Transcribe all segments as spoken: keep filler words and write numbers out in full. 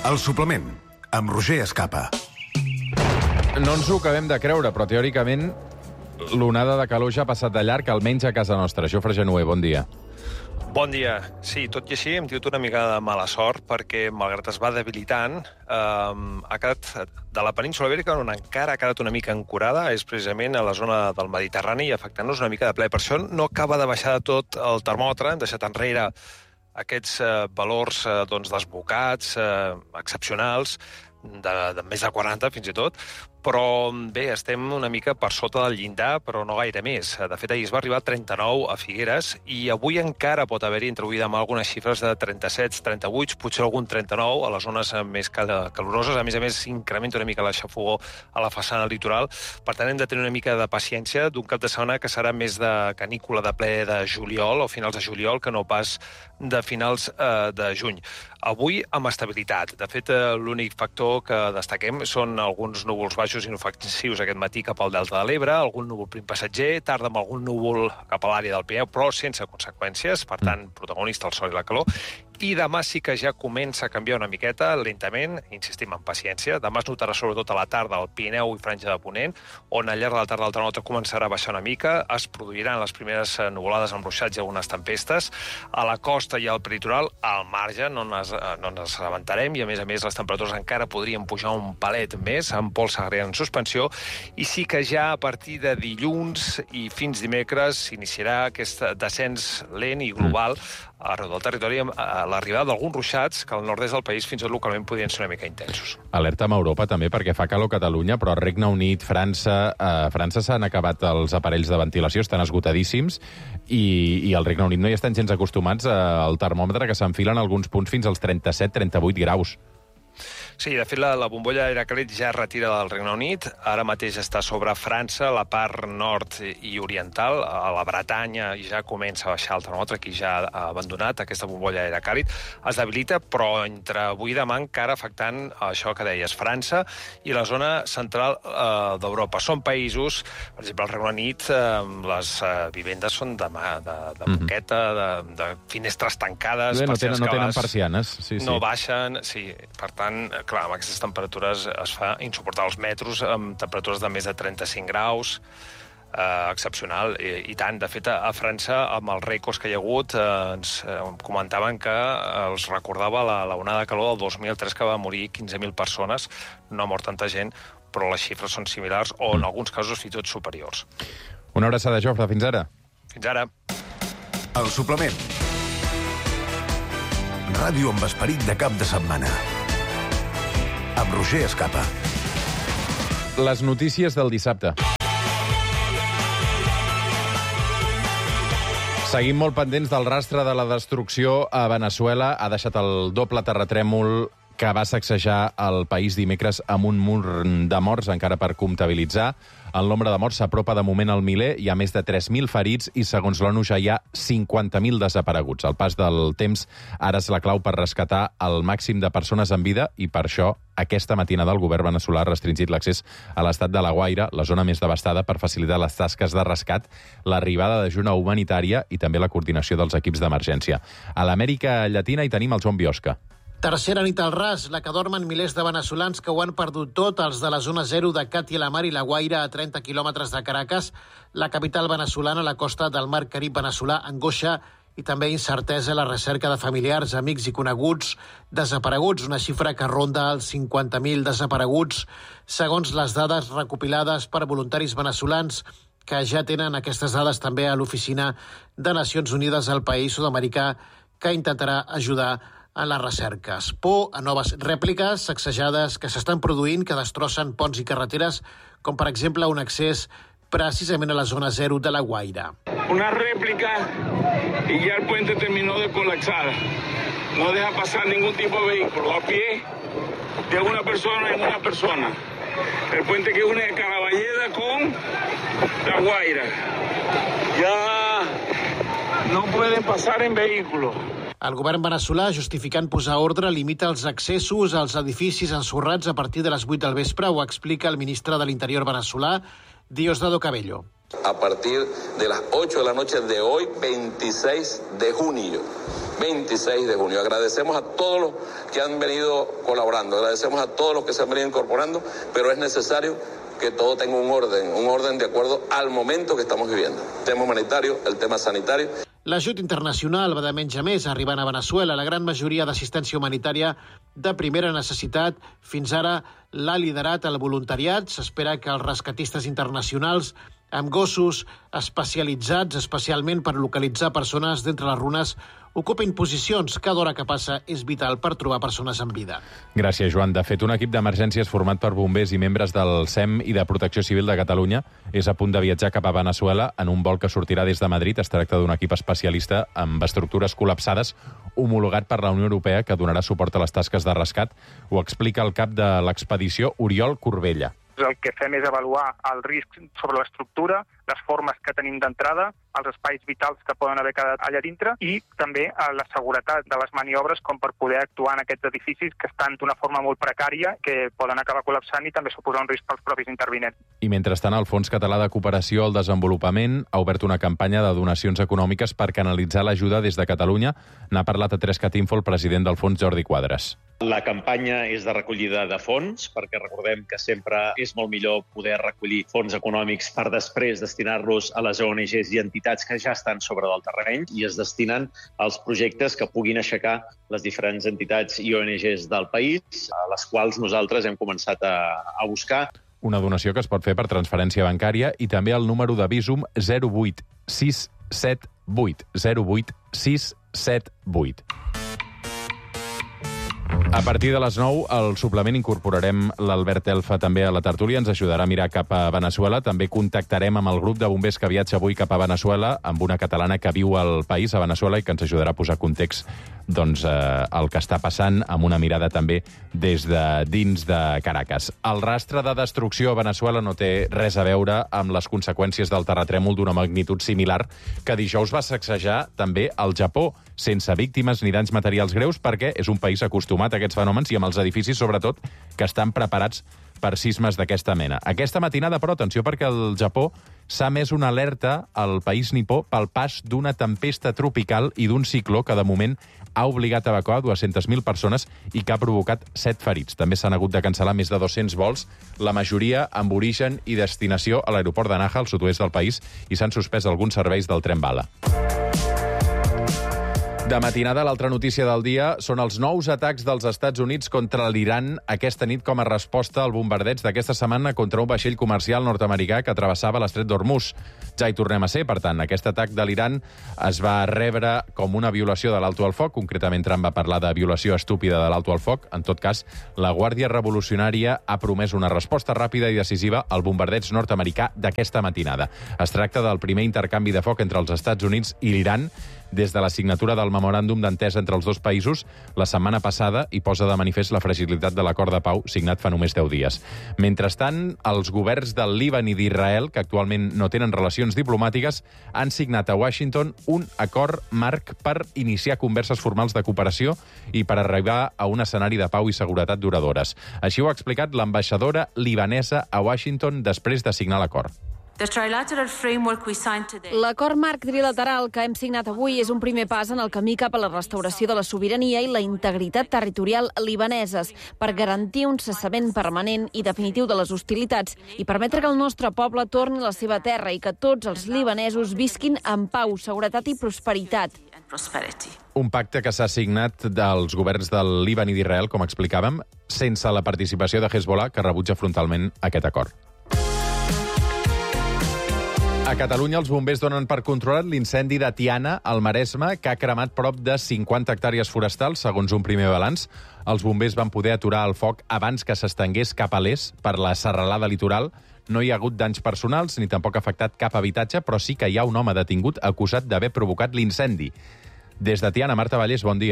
El suplement, amb Roger Escapa. No ens ho acabem de creure, però teòricament l'onada de calor ja ha passat de llarg, almenys a casa nostra. Jofre Genuer, bon dia. Bon dia. Sí, tot i així hem tingut una mica de mala sort perquè, malgrat es va debilitant, eh, ha quedat de la península Ibèrica on encara ha quedat una mica ancorada, és precisament a la zona del Mediterrani i afectant-nos una mica de ple. Per això no acaba de baixar de tot el termòmetre, hem deixat enrere aquests eh, valors eh, doncs, desbocats, eh, excepcionals, de, de més de quaranta fins i tot, però bé, estem una mica per sota del llindar, però no gaire més. De fet, ahir es va arribar a trenta-nou a Figueres i avui encara pot haver-hi entre avui i demà algunes xifres de trenta-set, trenta-vuit, potser algun trenta-nou a les zones més caloroses. A més a més, s'incrementa una mica la xafogor a la façana litoral. Per tant, hem de tenir una mica de paciència d'un cap de setmana que serà més de canícula de ple de juliol o finals de juliol que no pas de finals eh, de juny. Avui amb estabilitat. De fet, eh, l'únic factor que destaquem són alguns núvols baixos inofensius aquest matí cap al Delta de l'Ebre, algun núvol prim passatger, tarda amb algun núvol cap a l'àrea del Pirineu, però sense conseqüències, per tant, protagonista el sol i la calor. I demà sí que ja comença a canviar una miqueta, lentament, insistim en paciència. Demà es notarà sobretot a la tarda al Pirineu i Franja de Ponent, on al llarg de la tarda el termòmetre començarà a baixar una mica, es produiran les primeres nuvolades amb ruixats i algunes tempestes. A la costa i al peritoral, al marge, no ens, no ens assabentarem, i a més a més les temperatures encara podrien pujar un palet més, amb pols agregat en suspensió, i sí que ja a partir de dilluns i fins dimecres s'iniciarà aquest descens lent i global arreu del territori amb l'arribada d'alguns ruixats que al nord-est del país fins i tot localment podrien ser una mica intensos. Alerta amb Europa també perquè fa calor a Catalunya, però al Regne Unit, França... A França s'han acabat els aparells de ventilació, estan esgotadíssims, i, i al Regne Unit no hi estan gens acostumats al termòmetre, que s'enfilen alguns punts fins als trenta-set trenta-vuit graus. Sí, de fet, la, la bombolla d'aire càlid ja es retira del Regne Unit. Ara mateix està sobre França, la part nord i oriental. A la Bretanya ja comença a baixar el termòmetre, aquí ja ha abandonat aquesta bombolla d'aire càlid. Es debilita, però entre avui i demà encara afectant això que deies, França i la zona central eh, d'Europa. Són països, per exemple, al Regne Unit, eh, les eh, vivendes són de, de, de moqueta, de, de finestres tancades. Bé, no tenen, no tenen persianes. Sí, sí. No baixen, sí. Per tant, clar, amb aquestes temperatures es fa insuportar els metros amb temperatures de més de trenta-cinc graus, eh, excepcional. I, I tant, de fet, a, a França, amb els rècords que hi ha hagut, eh, ens eh, comentaven que eh, els recordava la, la onada de calor del dos mil tres, que va morir quinze mil persones, no ha mort tanta gent, però les xifres són similars o, en alguns casos, fins i tot superiors. Una abraçada, Jofre. Fins ara. Fins ara. El suplement. Ràdio amb esperit de cap de setmana. Amb Roger Escapa. Les notícies del dissabte. Seguim molt pendents del rastre de la destrucció a Veneçuela. Ha deixat el doble terratrèmol que va sacsejar el país dimecres amb un munt de morts encara per comptabilitzar. El nombre de morts s'apropa de moment al miler, hi ha més de tres mil ferits i, segons l'ONU, ja hi ha cinquanta mil desapareguts. El pas del temps ara és la clau per rescatar el màxim de persones en vida i, per això, aquesta matinada el govern veneçolà ha restringit l'accés a l'estat de La Guaira, la zona més devastada, per facilitar les tasques de rescat, l'arribada d'ajuda humanitària i també la coordinació dels equips d'emergència. A l'Amèrica Llatina hi tenim el Joan Biosca. Tercera nit al ras, la que dormen milers de veneçolans que ho han perdut tot, els de la zona zero de Càtia la Mar i la Guaira, a trenta quilòmetres de Caracas, la capital veneçolana, a la costa del mar Carib veneçolà, angoixa i també incertesa a la recerca de familiars, amics i coneguts desapareguts, una xifra que ronda els cinquanta mil desapareguts, segons les dades recopilades per voluntaris veneçolans, que ja tenen aquestes dades també a l'oficina de Nacions Unides al país sud-americà, que intentarà ajudar en les recerques. Por a noves rèpliques sacsejades que s'estan produint, que destrossen ponts i carreteres, com per exemple un accés precisament a la zona zero de La Guaira. Una réplica y ya el puente terminó de colapsar. No deja pasar ningún tipo de vehículo a pie de una persona en una persona. El puente que une Caraballeda con La Guaira. Ya no pueden pasar en vehículos. El govern veneçolà, justificant posar ordre, limita els accessos als edificis ensorrats a partir de les vuit del vespre, ho explica el ministre de l'Interior veneçolà, Diosdado Cabello. A partir de las ocho de la noche de hoy, veintiséis de junio. veintiséis de junio. Agradecemos a todos los que han venido colaborando, agradecemos a todos los que se han venido incorporando, pero es necesario que todo tenga un orden, un orden de acuerdo al momento que estamos viviendo. El tema humanitario, el tema sanitario. L'ajut internacional va de menys a més arribant a Veneçuela. La gran majoria d'assistència humanitària de primera necessitat fins ara l'ha liderat el voluntariat. S'espera que els rescatistes internacionals amb gossos especialitzats especialment per localitzar persones d'entre les runes ocupin posicions. Cada hora que passa és vital per trobar persones en vida. Gràcies, Joan. De fet, un equip d'emergències format per bombers i membres del S E M i de Protecció Civil de Catalunya és a punt de viatjar cap a Veneçuela en un vol que sortirà des de Madrid. Es tracta d'un equip especialista amb estructures col·lapsades homologat per la Unió Europea que donarà suport a les tasques de rescat. Ho explica el cap de l'expedició, Oriol Corbella. El que fem és avaluar el risc sobre l'estructura, les formes que tenim d'entrada, els espais vitals que poden haver quedat allà dintre i també la seguretat de les maniobres com per poder actuar en aquests edificis que estan d'una forma molt precària, que poden acabar col·lapsant i també suposar un risc pels propis intervinents. I mentrestant, el Fons Català de Cooperació al Desenvolupament ha obert una campanya de donacions econòmiques per canalitzar l'ajuda des de Catalunya. N'ha parlat a Trescat Info el president del fons, Jordi Quadras. La campanya és de recollida de fons, perquè recordem que sempre és molt millor poder recollir fons econòmics per després destinar-los a les O N Ges i entitats que ja estan sobre del terreny i es destinen als projectes que puguin aixecar les diferents entitats i O N Ges del país, a les quals nosaltres hem començat a, a buscar. Una donació que es pot fer per transferència bancària i també el número de Visum zero vuit sis set vuit zero vuit sis set vuit. A partir de les nou, al suplement incorporarem l'Albert Elfa també a la tertúlia. Ens ajudarà a mirar cap a Veneçuela. També contactarem amb el grup de bombers que viatja avui cap a Veneçuela, amb una catalana que viu al país, a Veneçuela, i que ens ajudarà a posar context doncs, eh, el que està passant, amb una mirada també des de dins de Caracas. El rastre de destrucció a Veneçuela no té res a veure amb les conseqüències del terratrèmol d'una magnitud similar que dijous va sacsejar també al Japó, sense víctimes ni danys materials greus, perquè és un país acostumat a aquests fenòmens i amb els edificis, sobretot, que estan preparats per sismes d'aquesta mena. Aquesta matinada, però, atenció, perquè el Japó s'ha emès una alerta al país nipó pel pas d'una tempesta tropical i d'un cicló que, de moment, ha obligat a evacuar dues-centes mil persones i que ha provocat set ferits. També s'han hagut de cancel·lar més de dos-cents vols, la majoria amb origen i destinació a l'aeroport de Naha, al sud-oest del país, i s'han suspès alguns serveis del tren bala. De matinada, l'altra notícia del dia són els nous atacs dels Estats Units contra l'Iran aquesta nit com a resposta al bombardeig d'aquesta setmana contra un vaixell comercial nord-americà que travessava l'estret d'Hormuz. Ja hi tornem a ser, per tant. Aquest atac de l'Iran es va rebre com una violació de l'alto al foc. Concretament, Trump va parlar de violació estúpida de l'alto al foc. En tot cas, la Guàrdia Revolucionària ha promès una resposta ràpida i decisiva al bombardeig nord-americà d'aquesta matinada. Es tracta del primer intercanvi de foc entre els Estats Units i l'Iran des de la signatura del memoràndum d'entesa entre els dos països la setmana passada i posa de manifest la fragilitat de l'acord de pau signat fa només deu dies. Mentrestant, els governs del Líban i d'Israel, que actualment no tenen relacions diplomàtiques, han signat a Washington un acord marc per iniciar converses formals de cooperació i per arribar a un escenari de pau i seguretat duradores. Així ho ha explicat l'ambaixadora libanesa a Washington després de signar l'acord. L'acord marc trilateral que hem signat avui és un primer pas en el camí cap a la restauració de la sobirania i la integritat territorial libaneses per garantir un cessament permanent i definitiu de les hostilitats i permetre que el nostre poble torni a la seva terra i que tots els libanesos visquin en pau, seguretat i prosperitat. Un pacte que s'ha signat dels governs del Líban i d'Israel, com explicàvem, sense la participació de Hezbollah, que rebutja frontalment aquest acord. A Catalunya, els bombers donen per controlat l'incendi de Tiana, al Maresme, que ha cremat prop de cinquanta hectàrees forestals, segons un primer balanç. Els bombers van poder aturar el foc abans que s'estengués cap a l'est per la serralada litoral. No hi ha hagut danys personals ni tampoc ha afectat cap habitatge, però sí que hi ha un home detingut acusat d'haver provocat l'incendi. Des de Tiana, Marta Vallès, bon dia.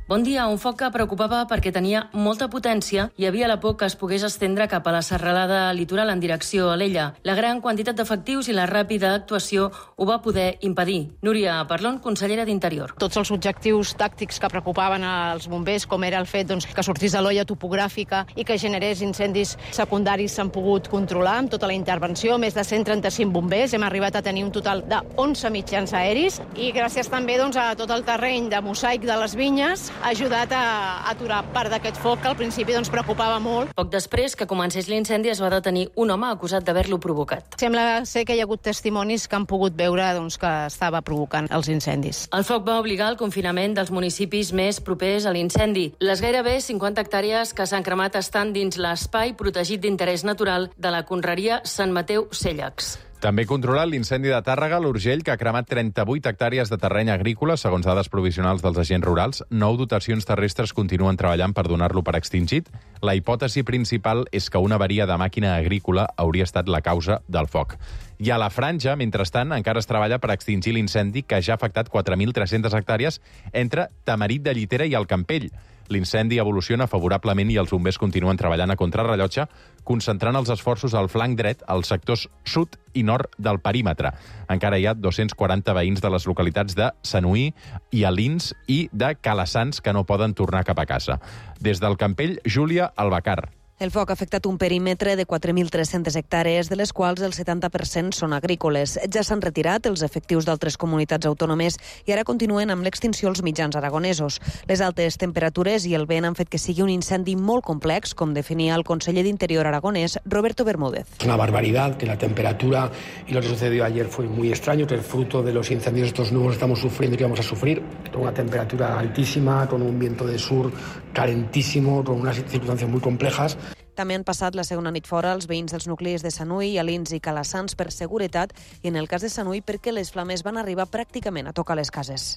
Bon dia, un foc que preocupava perquè tenia molta potència i hi havia la por que es pogués estendre cap a la serralada litoral en direcció a l'Ella. La gran quantitat d'efectius i la ràpida actuació ho va poder impedir. Núria Parlon, consellera d'Interior. Tots els objectius tàctics que preocupaven als bombers, com era el fet doncs, que sortís de l'olla topogràfica i que generés incendis secundaris, s'han pogut controlar amb tota la intervenció. Més de cent trenta-cinc bombers. Hem arribat a tenir un total de onze mitjans aeris i gràcies també doncs, a tot el terreny de mosaic de les vinyes ha ajudat a aturar part d'aquest foc que al principi doncs, preocupava molt. Poc després que comencés l'incendi es va detenir un home acusat d'haver-lo provocat. Sembla ser que hi ha hagut testimonis que han pogut veure doncs, que estava provocant els incendis. El foc va obligar al confinament dels municipis més propers a l'incendi. Les gairebé cinquanta hectàrees que s'han cremat estan dins l'espai protegit d'interès natural de la conreria Sant Mateu Céllacs. També controlat l'incendi de Tàrrega, l'Urgell, que ha cremat trenta-vuit hectàrees de terreny agrícola, segons dades provisionals dels agents rurals. Nou dotacions terrestres continuen treballant per donar-lo per extingit. La hipòtesi principal és que una avaria de màquina agrícola hauria estat la causa del foc. I a la Franja, mentrestant, encara es treballa per extingir l'incendi que ja ha afectat quatre mil tres-centes hectàrees entre Tamarit de Llitera i el Campell. L'incendi evoluciona favorablement i els bombers continuen treballant a contrarrellotge, concentrant els esforços al flanc dret, als sectors sud i nord del perímetre. Encara hi ha dos-cents quaranta veïns de les localitats de Sanuí i Alins i de Calassans que no poden tornar cap a casa. Des del Campell, Júlia Albacar. El foc ha afectat un perímetre de quatre mil tres-centes hectàrees, de les quals el setanta per cent són agrícoles. Ja s'han retirat els efectius d'altres comunitats autònomes i ara continuen amb l'extinció els mitjans aragonesos. Les altes temperatures i el vent han fet que sigui un incendi molt complex, com definia el conseller d'Interior aragonès, Roberto Bermúdez. Es una barbaridad que la temperatura y lo que sucedió ayer fue muy extraño, que el fruto de los incendios estos nuevos estamos sufriendo y que vamos a sufrir, con una temperatura altísima, con un viento de sur calentísimo, con unas circunstancias muy complejas. També han passat la segona nit fora els veïns dels nuclis de Sanuí, Alins i Calassans per seguretat i en el cas de Sanuí perquè les flames van arribar pràcticament a tocar les cases.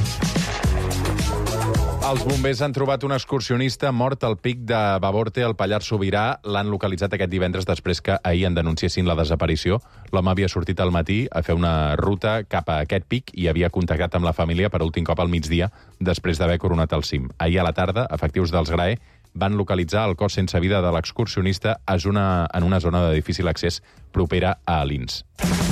Els bombers han trobat un excursionista mort al pic de Baborte, al Pallars Sobirà. L'han localitzat aquest divendres després que ahir en denunciessin la desaparició. L'home havia sortit al matí a fer una ruta cap a aquest pic i havia contactat amb la família per últim cop al migdia després d'haver coronat el cim. Ahir a la tarda, efectius dels G R A E van localitzar el cos sense vida de l'excursionista en una zona de difícil accés propera a Alins.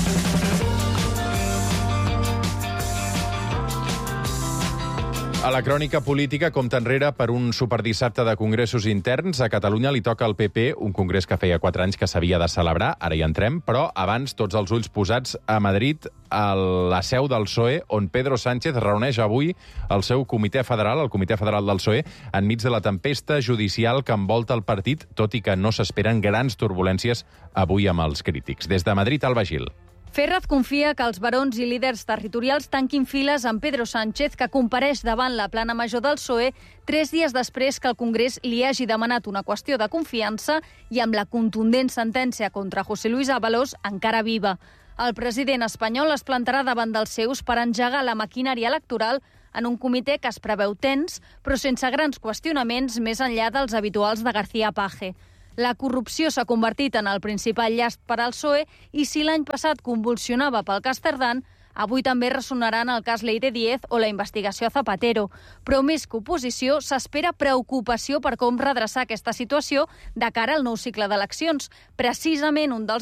A la crònica política, compte enrere per un superdissabte de congressos interns. A Catalunya li toca al P P, un congrés que feia quatre anys que s'havia de celebrar, ara hi entrem, però abans tots els ulls posats a Madrid, a la seu del P S O E, on Pedro Sánchez reuneix avui el seu comitè federal, el comitè federal del P S O E, enmig de la tempesta judicial que envolta el partit, tot i que no s'esperen grans turbulències avui amb els crítics. Des de Madrid, Alba Gil. Ferraz confia que els barons i líders territorials tanquin files amb Pedro Sánchez, que compareix davant la plana major del P S O E tres dies després que el Congrés li hagi demanat una qüestió de confiança i amb la contundent sentència contra José Luis Ábalos encara viva. El president espanyol es plantarà davant dels seus per engegar la maquinària electoral en un comitè que es preveu tens, però sense grans qüestionaments més enllà dels habituals de García Page. La corrupció s'ha convertit en el principal llast per al P S O E i si l'any passat convulsionava pel cas Tardán, avui també ressonaran el cas Leire Díez o la investigació a Zapatero. Però més que oposició, s'espera preocupació per com redreçar aquesta situació de cara al nou cicle d'eleccions. Precisament un dels